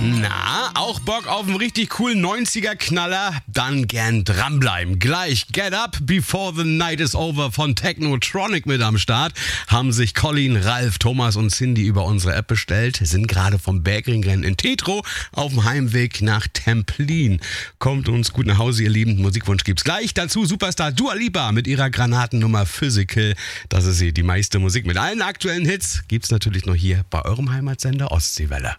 Na, auch Bock auf einen richtig coolen 90er-Knaller? Dann gern dranbleiben. Gleich Get Up Before the Night is Over von Technotronic mit am Start. Haben sich Colin, Ralf, Thomas und Cindy über unsere App bestellt. Sind gerade vom Bergringrennen in Tetro auf dem Heimweg nach Templin. Kommt uns gut nach Hause, ihr Lieben. Musikwunsch gibt's gleich. Dazu Superstar Dua Lipa mit ihrer Granatennummer Physical. Das ist sie, die meiste Musik mit allen aktuellen Hits. Gibt's natürlich noch hier bei eurem Heimatsender Ostseewelle.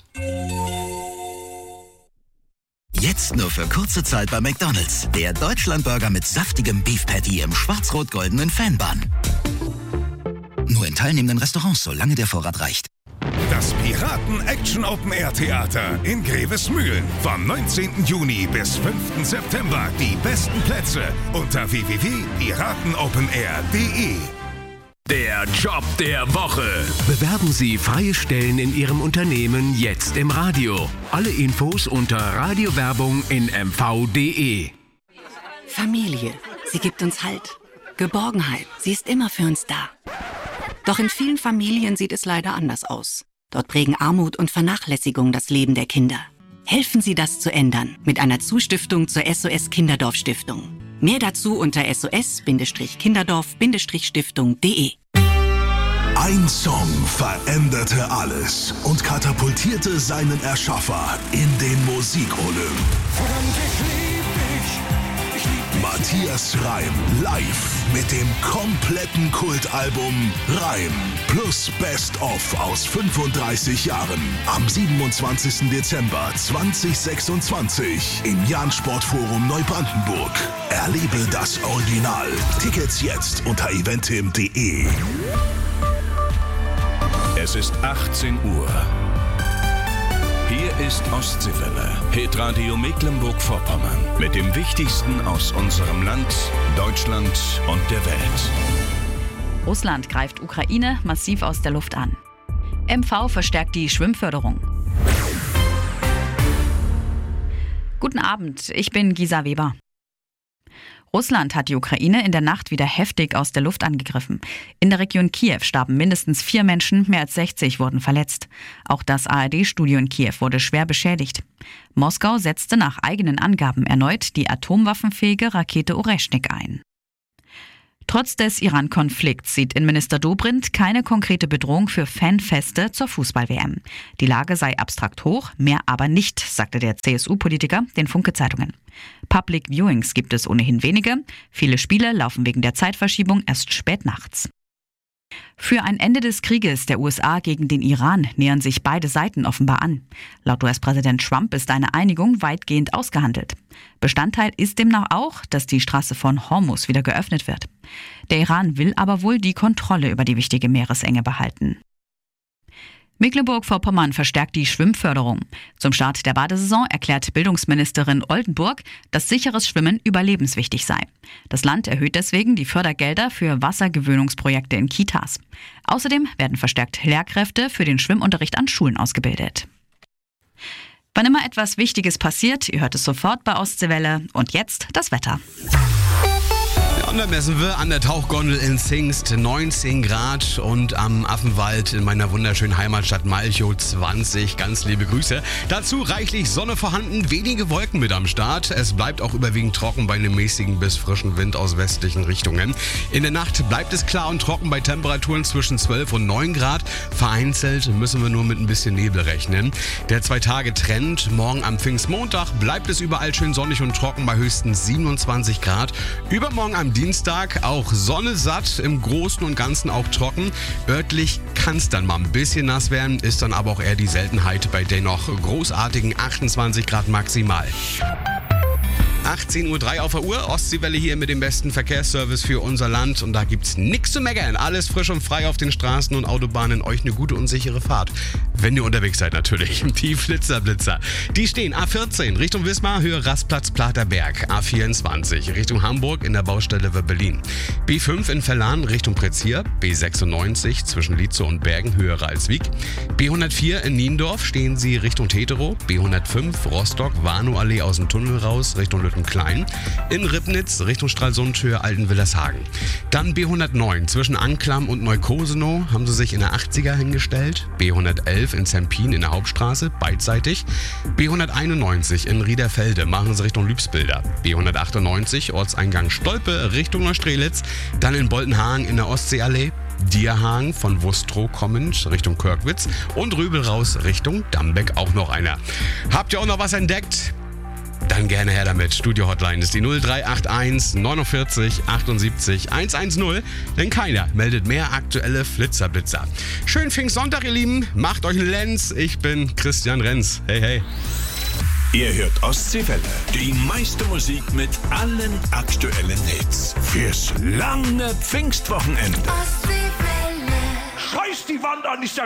Jetzt nur für kurze Zeit bei McDonald's. Der Deutschlandburger mit saftigem Beef Patty im schwarz-rot-goldenen Fanbun. Nur in teilnehmenden Restaurants, solange der Vorrat reicht. Das Piraten-Action-Open-Air-Theater in Grevesmühlen. Vom 19. Juni bis 5. September. Die besten Plätze unter www.piratenopenair.de. Der Job der Woche. Bewerben Sie freie Stellen in Ihrem Unternehmen jetzt im Radio. Alle Infos unter Radiowerbung in mv.de. Familie, sie gibt uns Halt. Geborgenheit, sie ist immer für uns da. Doch in vielen Familien sieht es leider anders aus. Dort prägen Armut und Vernachlässigung das Leben der Kinder. Helfen Sie das zu ändern mit einer Zustiftung zur SOS Kinderdorf Stiftung. Mehr dazu unter sos-kinderdorf-stiftung.de. Ein Song veränderte alles und katapultierte seinen Erschaffer in den Musikolymp. Matthias Reim live mit dem kompletten Kultalbum Reim plus Best-of aus 35 Jahren am 27. Dezember 2026 im Jahn-Sportforum Neubrandenburg. Erlebe das Original. Tickets jetzt unter eventim.de. Es ist 18 Uhr. Hier ist Ostseewelle, Hitradio Mecklenburg-Vorpommern mit dem Wichtigsten aus unserem Land, Deutschland und der Welt. Russland greift Ukraine massiv aus der Luft an. MV verstärkt die Schwimmförderung. Guten Abend, ich bin Gisa Weber. Russland hat die Ukraine in der Nacht wieder heftig aus der Luft angegriffen. In der Region Kiew starben mindestens 4 Menschen, mehr als 60 wurden verletzt. Auch das ARD-Studio in Kiew wurde schwer beschädigt. Moskau setzte nach eigenen Angaben erneut die atomwaffenfähige Rakete Oreschnik ein. Trotz des Iran-Konflikts sieht Innenminister Dobrindt keine konkrete Bedrohung für Fanfeste zur Fußball-WM. Die Lage sei abstrakt hoch, mehr aber nicht, sagte der CSU-Politiker den Funke-Zeitungen. Public Viewings gibt es ohnehin wenige. Viele Spiele laufen wegen der Zeitverschiebung erst spät nachts. Für ein Ende des Krieges der USA gegen den Iran nähern sich beide Seiten offenbar an. Laut US-Präsident Trump ist eine Einigung weitgehend ausgehandelt. Bestandteil ist demnach auch, dass die Straße von Hormuz wieder geöffnet wird. Der Iran will aber wohl die Kontrolle über die wichtige Meeresenge behalten. Mecklenburg-Vorpommern verstärkt die Schwimmförderung. Zum Start der Badesaison erklärt Bildungsministerin Oldenburg, dass sicheres Schwimmen überlebenswichtig sei. Das Land erhöht deswegen die Fördergelder für Wassergewöhnungsprojekte in Kitas. Außerdem werden verstärkt Lehrkräfte für den Schwimmunterricht an Schulen ausgebildet. Wann immer etwas Wichtiges passiert, ihr hört es sofort bei Ostseewelle. Und jetzt das Wetter. Und dann messen wir an der Tauchgondel in Zingst 19 Grad und am Affenwald in meiner wunderschönen Heimatstadt Malchow 20. Ganz liebe Grüße. Dazu reichlich Sonne vorhanden, wenige Wolken mit am Start. Es bleibt auch überwiegend trocken bei einem mäßigen bis frischen Wind aus westlichen Richtungen. In der Nacht bleibt es klar und trocken bei Temperaturen zwischen 12 und 9 Grad. Vereinzelt müssen wir nur mit ein bisschen Nebel rechnen. Der 2-Tage-Trend, morgen am Pfingstmontag bleibt es überall schön sonnig und trocken bei höchstens 27 Grad. Übermorgen am Dienstag auch Sonne satt, im Großen und Ganzen auch trocken. Örtlich kann es dann mal ein bisschen nass werden, ist dann aber auch eher die Seltenheit bei den noch großartigen 28 Grad maximal. 18.03 Uhr auf der Uhr, Ostseewelle hier mit dem besten Verkehrsservice für unser Land und da gibt's nichts zu meckern. Alles frisch und frei auf den Straßen und Autobahnen, euch eine gute und sichere Fahrt. Wenn ihr unterwegs seid natürlich. Die Flitzer, die stehen A14 Richtung Wismar, Höhe Rastplatz Platerberg, A24 Richtung Hamburg in der Baustelle Wöhr-Berlin, B5 in Verlan Richtung Prezier, B96 zwischen Lietzow und Bergen, Höhe Ralswiek, B104 in Niendorf stehen sie Richtung Tetero, B105 Rostock, Warnow-Allee aus dem Tunnel raus Richtung Wolkenklein. In Ribnitz Richtung Stralsundhöhe, Altenwillershagen. Dann B109 zwischen Anklam und Neukosenow haben sie sich in der 80er hingestellt. B111 in Zempin in der Hauptstraße, beidseitig. B191 in Riederfelde machen sie Richtung Lübsbilder. B198 Ortseingang Stolpe Richtung Neustrelitz. Dann in Boltenhagen in der Ostseeallee. Dierhagen von Wustrow kommend Richtung Körkwitz und Rübel raus Richtung Dambeck auch noch einer. Habt ihr auch noch was entdeckt? Dann gerne her damit. Studio-Hotline ist die 0381 49 78 110, denn keiner meldet mehr aktuelle Flitzerblitzer. Schönen Pfingstsonntag, ihr Lieben. Macht euch einen Lenz. Ich bin Christian Renz. Hey, hey. Ihr hört Ostseewelle, die meiste Musik mit allen aktuellen Hits. Fürs lange Pfingstwochenende. Ostseewelle. Scheiß die Wand an, ist